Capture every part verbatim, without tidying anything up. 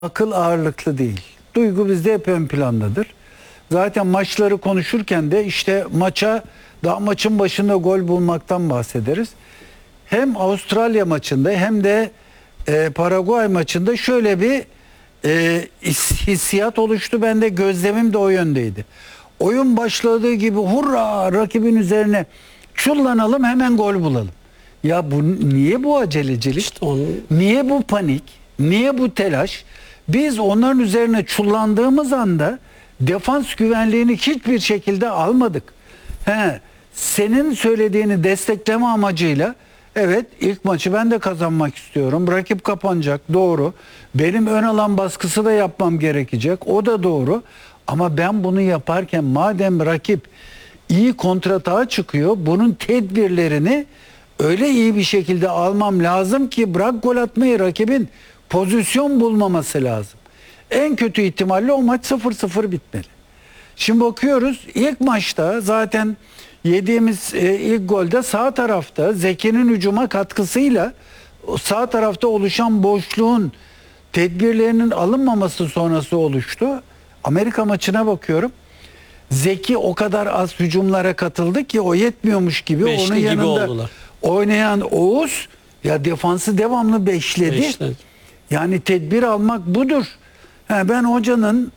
Akıl ağırlıklı değil. Duygu bizde hep ön plandadır. Zaten maçları konuşurken de işte maça, daha maçın başında gol bulmaktan bahsederiz. Hem Avustralya maçında hem de e, Paraguay maçında şöyle bir e, hissiyat oluştu. Ben de gözlemim de o yöndeydi. Oyun başladığı gibi hurra rakibin üzerine çullanalım, hemen gol bulalım. Ya bu niye bu acelecilik? İşte onu... Niye bu panik? Niye bu telaş? Biz onların üzerine çullandığımız anda defans güvenliğini hiçbir şekilde almadık. He, senin söylediğini destekleme amacıyla evet, ilk maçı ben de kazanmak istiyorum. Rakip kapanacak, doğru. Benim ön alan baskısı da yapmam gerekecek, o da doğru. Ama ben bunu yaparken madem rakip iyi kontratağa çıkıyor, bunun tedbirlerini öyle iyi bir şekilde almam lazım ki bırak gol atmayı, rakibin pozisyon bulmaması lazım. En kötü ihtimalle o maç sıfır sıfır bitmeli. Şimdi bakıyoruz, ilk maçta zaten yediğimiz e, ilk golde sağ tarafta Zeki'nin hücuma katkısıyla sağ tarafta oluşan boşluğun tedbirlerinin alınmaması sonrası oluştu. Amerika maçına bakıyorum. Zeki o kadar az hücumlara katıldı ki o yetmiyormuş gibi Beşli onun gibi yanında oldular. oynayan Oğuz ya defansı devamlı beşledi. Beşledi. Yani tedbir almak budur. He, ben hocanın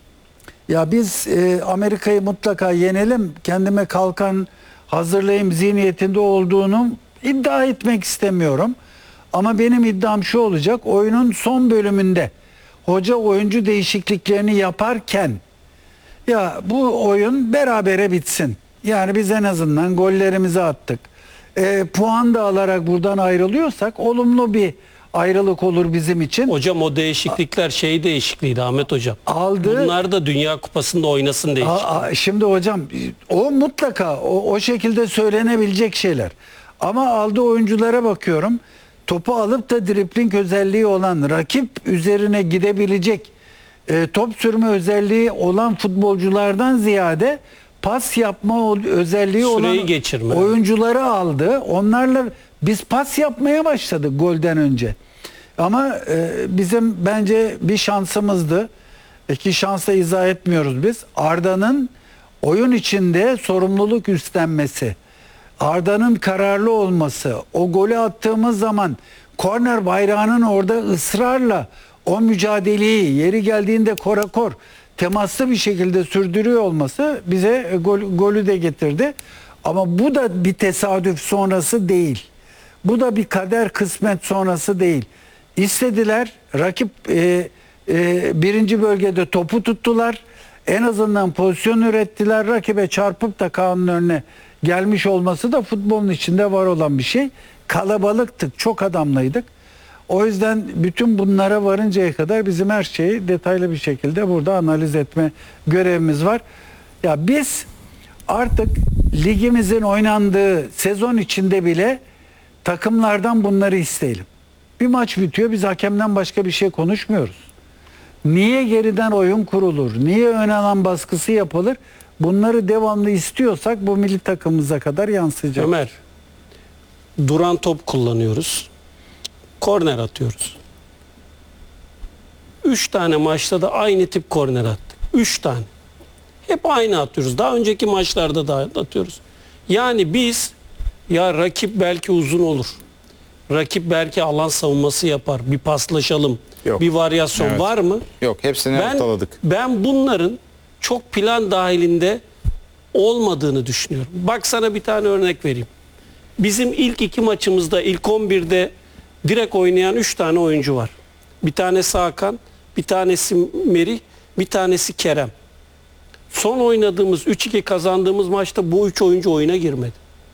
ya biz e, Amerika'yı mutlaka yenelim, kendime kalkan hazırlayayım zihniyetinde olduğunu iddia etmek istemiyorum. Ama benim iddiam şu olacak: oyunun son bölümünde hoca oyuncu değişikliklerini yaparken ya bu oyun berabere bitsin. Yani biz en azından gollerimizi attık. E, puan da alarak buradan ayrılıyorsak olumlu bir ayrılık olur bizim için. Hocam o değişiklikler şey değişikliğiydi Ahmet Hocam. Aldı. Bunlar da Dünya Kupası'nda oynasın değişikliği. Aa, şimdi hocam o mutlaka o, o şekilde söylenebilecek şeyler. Ama aldığı oyunculara bakıyorum. Topu alıp da dribling özelliği olan, rakip üzerine gidebilecek, e, top sürme özelliği olan futbolculardan ziyade pas yapma özelliği Süreyi olan geçirme. oyuncuları aldı. Onlarla biz pas yapmaya başladık golden önce. Ama e, bizim bence bir şansımızdı. İki şansla izah etmiyoruz biz. Arda'nın oyun içinde sorumluluk üstlenmesi, Arda'nın kararlı olması, o golü attığımız zaman korner bayrağının orada ısrarla o mücadeleyi yeri geldiğinde korakor temaslı bir şekilde sürdürüyor olması bize gol, golü de getirdi. Ama bu da bir tesadüf sonrası değil. Bu da bir kader kısmet sonrası değil. İstediler, rakip e, e, birinci bölgede topu tuttular. En azından pozisyon ürettiler. Rakibe çarpıp da Kaan'ın önüne gelmiş olması da futbolun içinde var olan bir şey. Kalabalıktık, çok adamlıydık. O yüzden bütün bunlara varıncaya kadar bizim her şeyi detaylı bir şekilde burada analiz etme görevimiz var. Ya biz artık ligimizin oynandığı sezon içinde bile takımlardan bunları isteyelim. Bir maç bitiyor, biz hakemden başka bir şey konuşmuyoruz. Niye geriden oyun kurulur? Niye ön alan baskısı yapılır? Bunları devamlı istiyorsak bu milli takımımıza kadar yansıyacak. Ömer, duran top kullanıyoruz. Korner atıyoruz. Üç tane maçta da aynı tip korner attık. Üç tane. Hep aynı atıyoruz. Daha önceki maçlarda da atıyoruz. Yani biz ya rakip belki uzun olur. Rakip belki alan savunması yapar. Bir paslaşalım. Yok. Bir varyasyon Evet. var mı? Yok, hepsini Ben, ortaladık. ben bunların çok plan dahilinde olmadığını düşünüyorum. Bak sana bir tane örnek vereyim. Bizim ilk iki maçımızda ilk on birde direkt oynayan üç tane oyuncu var. Bir tanesi Hakan, bir tanesi Merih, bir tanesi Kerem. Son oynadığımız üç iki kazandığımız maçta bu üç oyuncu oyuna girmedi.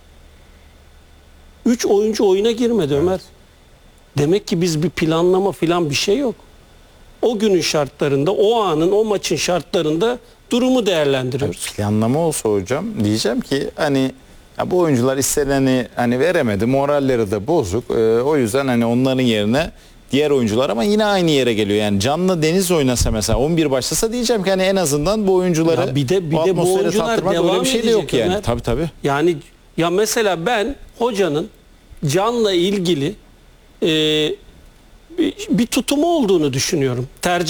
üç oyuncu oyuna girmedi Ömer. Evet. Demek ki biz bir planlama falan bir şey yok. O günün şartlarında, o anın, o maçın şartlarında durumu değerlendiriyoruz. Planlama olsa hocam diyeceğim ki hani ya bu oyuncular isteneni hani veremedi, moralleri de bozuk. Ee, o yüzden hani onların yerine diğer oyuncular ama yine aynı yere geliyor. Yani Canlı Deniz oynasa mesela on bir başlasa diyeceğim ki hani en azından bu oyuncuları ya bir de bir bu de bu atmosfere oyuncular tattırmak devam öyle bir şey de yok edecek yani. Ömer. Tabii tabii. Yani ya mesela ben hocanın Can'la ilgili e, bir tutumu olduğunu düşünüyorum. Tercih